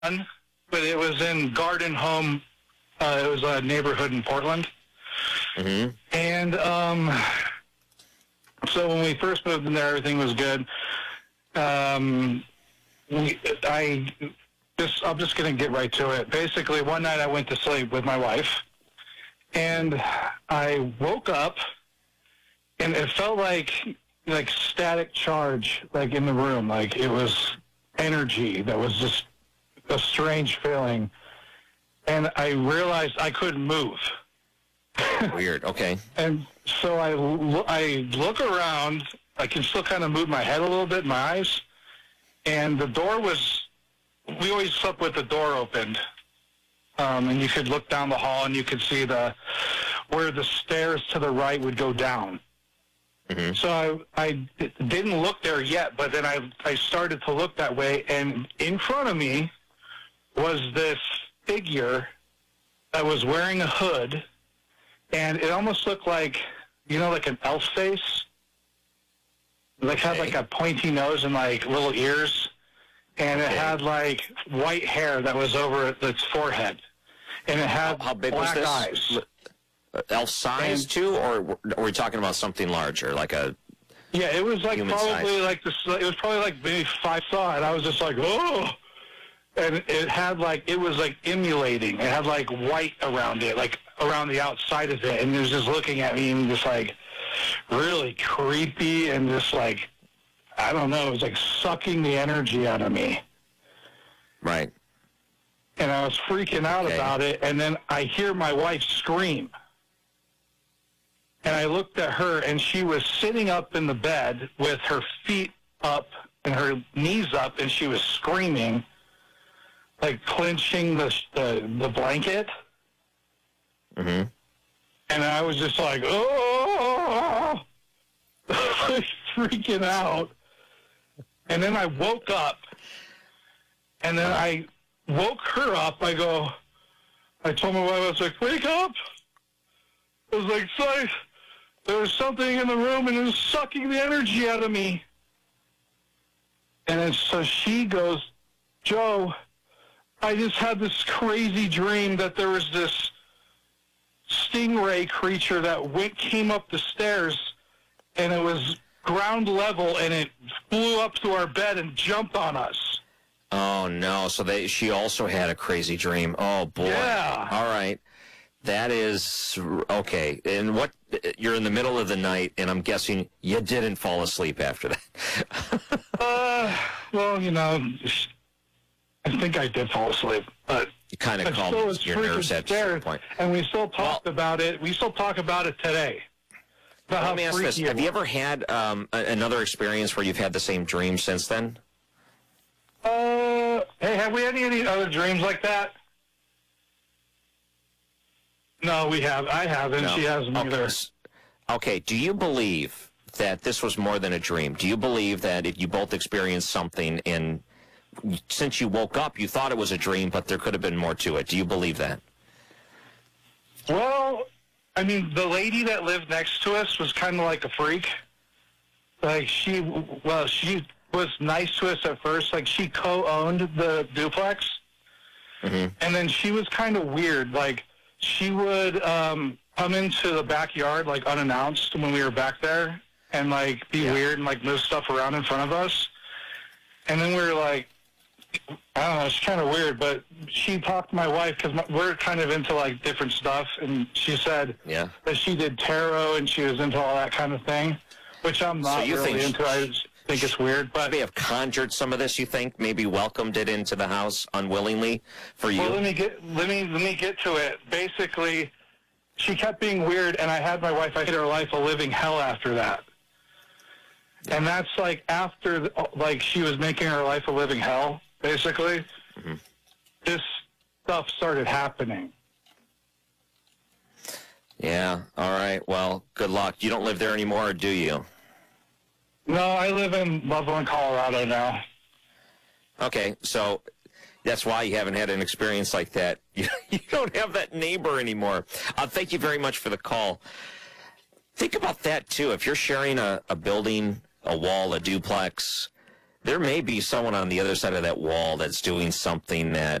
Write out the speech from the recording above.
but it was in Garden Home. It was a neighborhood in Portland. Mm-hmm. And so when we first moved in there, everything was good. I'm just going to get right to it. Basically, one night I went to sleep with my wife, and I woke up, and it felt like static charge, like in the room, like it was energy that was just a strange feeling. And I realized I couldn't move. Weird. Okay. And so I look around. I can still kind of move my head a little bit, my eyes. And the door was, we always slept with the door opened. And you could look down the hall and you could see where the stairs to the right would go down. Mm-hmm. So I didn't look there yet, but then I started to look that way. And in front of me was this figure that was wearing a hood. And it almost looked like, like an elf face. Like had like a pointy nose and like little ears. And it had like white hair that was over its forehead. And it had how big black was this? eyes. Elf size too, or are we talking about something larger, like a Yeah, it was like probably size? like this. It was probably like maybe 5 saw, and I was just like, oh. And it had like, it was like emulating. It had like white around it, like around the outside of it. And it was just looking at me and just like really creepy and just like, I don't know, it was like sucking the energy out of me. Right. And I was freaking out about it. And then I hear my wife scream. And I looked at her, and she was sitting up in the bed with her feet up and her knees up, and she was screaming, like clenching the blanket. Mm-hmm. And I was just like, oh, freaking out. And then I woke up, and then I woke her up. I told my wife, I was like, wake up. I was like, sorry, there was something in the room, and it was sucking the energy out of me. And so she goes, Joe, I just had this crazy dream that there was this stingray creature that came up the stairs, and it was ground level, and it flew up to our bed and jumped on us. Oh, no. So she also had a crazy dream. Oh, boy. Yeah. All right. That is, okay. And you're in the middle of the night, and I'm guessing you didn't fall asleep after that. Well, I think I did fall asleep, but you kind of calmed your nerves at some point. And we still talked about it. We still talk about it today. Let me ask this. Have you ever had another experience where you've had the same dream since then? Hey, have we had any other dreams like that? No, we have. I haven't. No. She hasn't either. Okay. Do you believe that this was more than a dream? Do you believe that if you both experienced something and since you woke up, you thought it was a dream, but there could have been more to it? Do you believe that? Well, I mean, the lady that lived next to us was kind of like a freak. Like, she was nice to us at first. Like, she co-owned the duplex. Mm-hmm. And then she was kind of weird. Like, she would come into the backyard, like, unannounced when we were back there and, like, be weird and, like, move stuff around in front of us. And then we were like, I don't know, it's kind of weird, but she talked to my wife because we're kind of into, like, different stuff, and she said that she did tarot and she was into all that kind of thing, which I'm not really into. I just think it's weird. But may have conjured some of this, you think? Maybe welcomed it into the house unwillingly for you? Well, let me get to it. Basically, she kept being weird, and I had my wife, I made her life a living hell after that. And that's like after, like, she was making her life a living hell, basically. Mm-hmm. This stuff started happening. Yeah, all right. Well, good luck. You don't live there anymore, or do you? No, I live in Loveland, Colorado now. Okay, so that's why you haven't had an experience like that. You don't have that neighbor anymore. Thank you very much for the call. Think about that, too. If you're sharing a building, a wall, a duplex, there may be someone on the other side of that wall that's doing something that